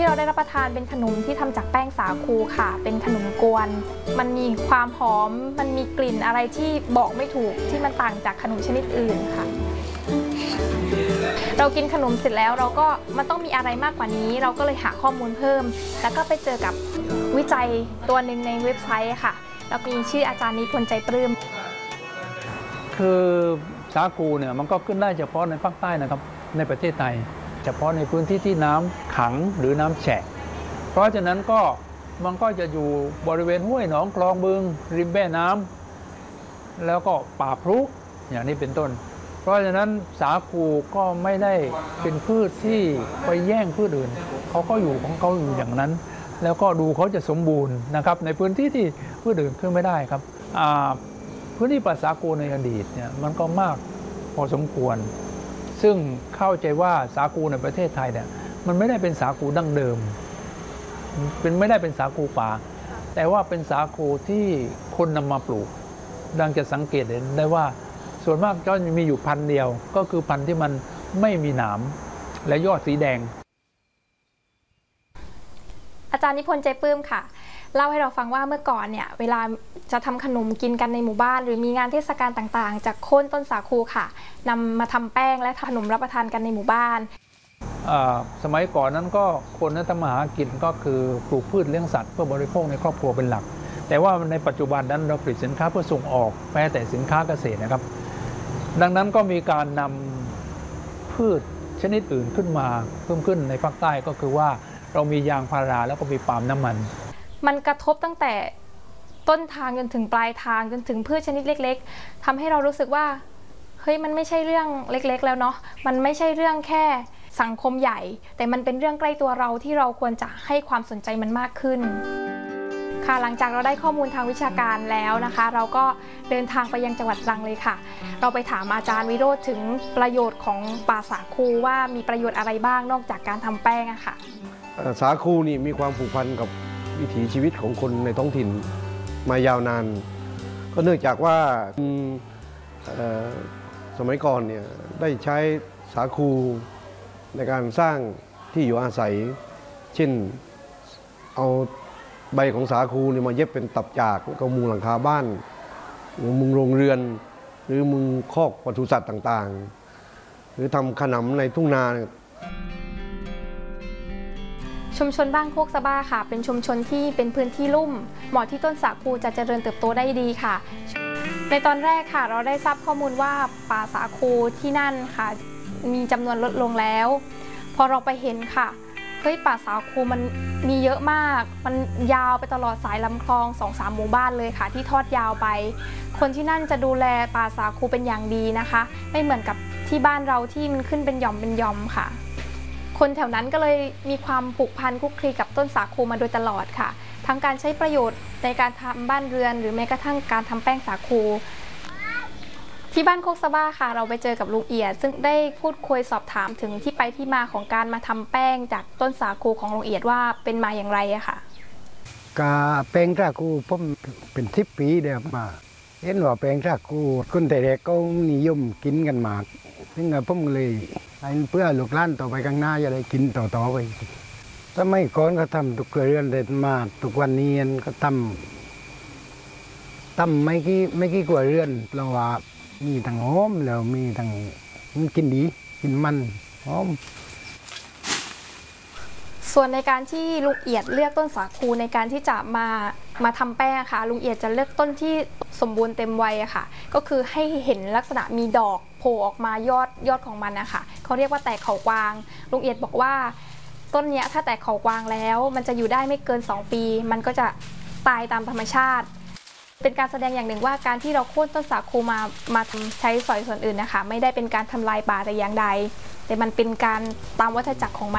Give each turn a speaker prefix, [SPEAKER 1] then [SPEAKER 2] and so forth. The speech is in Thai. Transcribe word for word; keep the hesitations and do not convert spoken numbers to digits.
[SPEAKER 1] ที่เราได้รับประทานเป็นขนมที่ทำจากแป้งสาคูค่ะเป็นขนมกวนมันมีความหอมมันมีกลิ่นอะไรที่บอกไม่ถูกที่มันต่างจากขนมชนิดอื่นค่ะเรากินขนมเสร็จแล้วเราก็มันต้องมีอะไรมากกว่านี้เราก็เลยหาข้อมูลเพิ่มแล้วก็ไปเจอกับวิจัยตัวหนึ่งในเว็บไซต์ค่ะแล้วมีชื่ออาจารย์นิพนธ์ใจปลื้ม
[SPEAKER 2] คือสาคูเนี่ยมันก็ขึ้นได้เฉพาะในภาคใต้นะครับในประเทศไทยเฉพาะในพื้นที่ที่น้ำขังหรือน้ำแฉะเพราะฉะนั้นก็มันก็จะอยู่บริเวณห้วยหนองคลองบึงริมแม่น้ำแล้วก็ป่าพรุอย่างนี้เป็นต้นเพราะฉะนั้นสาคูก็ไม่ได้เป็นพืชที่ไปแย่งพืชอื่นเขาก็อยู่ของเขาอยู่อย่างนั้นแล้วก็ดูเขาจะสมบูรณ์นะครับในพื้นที่ที่พืชอื่นขึ้นไม่ได้ครับพื้นที่ป่าสาคูในอดีตเนี่ยมันก็มากพอสมควรซึ่งเข้าใจว่าสาคูในประเทศไทยเนี่ยมันไม่ได้เป็นสาคูดั้งเดิมเป็นไม่ได้เป็นสาคูป่าแต่ว่าเป็นสาคูที่คนนำมาปลูกดังจะสังเกตเห็นได้ว่าส่วนมากก็มีอยู่พันธุ์เดียวก็คือพันธุ์ที่มันไม่มีหนามและยอดสีแดง
[SPEAKER 1] อาจารย์นิพนธ์ใจปลื้มค่ะเล่าให้เราฟังว่าเมื่อก่อนเนี่ยเวลาจะทำขนมกินกันในหมู่บ้านหรือมีงานเทศกาลต่างๆจากโค่นต้นสาคูค่ะนำมาทำแป้งและขนมรับประทานกันในหมู่บ้าน
[SPEAKER 2] สมัยก่อนนั้นก็คนนั้นทำมาหากินก็คือปลูกพืชเลี้ยงสัตว์เพื่อบริโภคในครอบครัวเป็นหลักแต่ว่าในปัจจุบันนั้นเราผลิตสินค้าเพื่อส่งออกแม้แต่สินค้าเกษตรนะครับดังนั้นก็มีการนำพืชชนิดอื่นขึ้นมาเพิ่มขึ้นในภาคใต้ก็คือว่าเรามียางพาราแล้วก็มีปาล์มน้ำมัน
[SPEAKER 1] มันกระทบตั้งแต่ต้นทางจนถึงปลายทางจนถึงพืชชนิดเล็กๆทำให้เรารู้สึกว่าเฮ้ยมันไม่ใช่เรื่องเล็กๆแล้วเนาะมันไม่ใช่เรื่องแค่สังคมใหญ่แต่มันเป็นเรื่องใกล้ตัวเราที่เราควรจะให้ความสนใจมันมากขึ้นค่ะหลังจากเราได้ข้อมูลทางวิชาการแล้วนะคะเราก็เดินทางไปยังจังหวัดตรังเลยค่ะเราไปถามอาจารย์วิโรจน์ถึงประโยชน์ของป่าสาคูว่ามีประโยชน์อะไรบ้างนอกจากการทำแป้งอะค่ะ
[SPEAKER 3] สาคูนี่มีความผูกพันกับวิถีชีวิตของคนในท้องถิ่นมายาวนานก็เนื่องจากว่าสมัยก่อนเนี่ยได้ใช้สาคูในการสร้างที่อยู่อาศัยเช่นเอาใบของสาคูเนี่ยมาเย็บเป็นตับจากก็มุงหลังคาบ้านหรือมุงโรงเรือนหรือมุงคอกปศุสัตว์ต่างๆหรือทำขนำในทุ่งนา
[SPEAKER 1] ชุมชนบ้านโคกสะบ้าค่ะเป็นชุมชนที่เป็นพื้นที่ลุ่มเหมาะที่ต้นสาคูจะเจริญเติบโตได้ดีค่ะในตอนแรกค่ะเราได้ทราบข้อมูลว่าป่าสาคูที่นั่นค่ะมีจำนวนลดลงแล้วพอเราไปเห็นค่ะเฮ้ยป่าสาคูมันมีเยอะมากมันยาวไปตลอดสายลำคลอง สองสาม หมู่บ้านเลยค่ะที่ทอดยาวไปคนที่นั่นจะดูแลป่าสาคูเป็นอย่างดีนะคะไม่เหมือนกับที่บ้านเราที่มันขึ้นเป็นหย่อมเป็นหย่อมค่ะคนแถวนั้นก็เลยมีความผูกพันคลุกคลีกับต้นสาคูมาโดยตลอดค่ะทั้งการใช้ประโยชน์ในการทำบ้านเรือนหรือแม้กระทั่งการทำแป้งสาคูที่บ้านโคกสะบ้าค่ะเราไปเจอกับลุงเอียดซึ่งได้พูดคุยสอบถามถึงที่ไปที่มาของการมาทำแป้งจากต้นสาคูของลุงเอียดว่าเป็นมาอย่างไรอะค่ะ
[SPEAKER 4] กาแป้งสาคูผมเป็นสิบปีเดียวมาเห็นว่าแป้งสาคูคนแต่แรกก็นิยมกินกันมากซึ่งผมเลยเพื่อลูกหลานต่อไปข้างหน้าจะได้กินต่อๆไปถ้าไม่ก่อนก็ทำทุกเรือนเด็ดมาทุกวันนี้ก็ทำทำไม่กี่ไม่กี่กว่าเรือนเราว่ามีทั้งหอมแล้วมีทั้งกินดีกินมันหอม
[SPEAKER 1] ส่วนในการที่ลุงเอียดเลือกต้นสาคูในการที่จะมามาทำแป้งค่ะลุงเอียดจะเลือกต้นที่สมบูรณ์เต็มวัยอะค่ะก็คือให้เห็นลักษณะมีดอกโผล่ออกมายอดยอดของมันนะคะเขาเรียกว่าแตกเขากวางลุงเอียดบอกว่าต้นนี้ถ้าแตกเขากวางแล้วมันจะอยู่ได้ไม่เกินสองปีมันก็จะตายตามธรรมชาติเป็นการแสดงอย่างหนึ่งว่าการที่เราโค่นต้นสาคูมามาใช้สอยส่วนอื่นนะคะไม่ได้เป็นการทำลายป่าแต่อย่างใดแต่มันเป็นการตามวัฏจักรของมัน